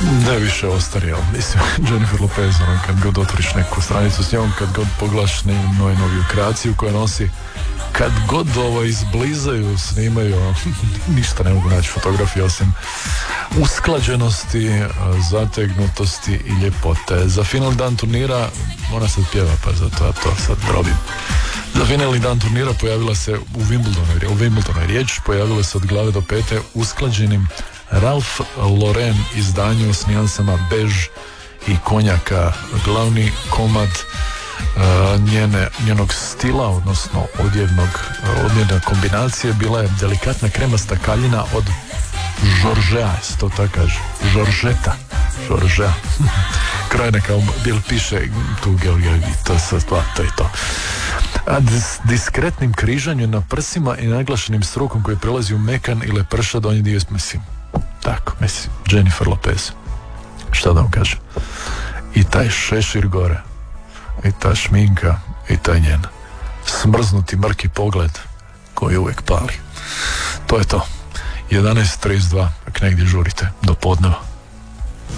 Ne više ostarijel, mislim, Jennifer Lopez, ono, kad god otvoriš neku stranicu s njom, kad god pogledaš noviju kreaciju koja nosi, kad god izblizaju, snimaju, ništa ne mogu naći fotografije osim usklađenosti, zategnutosti i ljepote. Za finalni dan turnira, ona sad pjeva, pa zato ja to sad drobim. Za finalni dan turnira pojavila se u Wimbledonoj riječ, pojavila se od glave do pete usklađenim Ralph Lauren izdanju s nijansama bež i konjaka. Glavni komad njenog stila, odnosno odjevne kombinacije bila je delikatna kremasta kaljina od Georgea, se to tako kaže, Georgea krojena kao bil piše tu to je to. A diskretnim križanjem na prsima i naglašenim strukom koji prelazi u mekan ili leprša donji dio, mislim, Jennifer Lopez, šta da vam kažem, i taj šešir gore, i ta šminka, i taj njen smrznuti mrki pogled koji uvijek pali. To je to. 11:32, ako negdje žurite do podneva.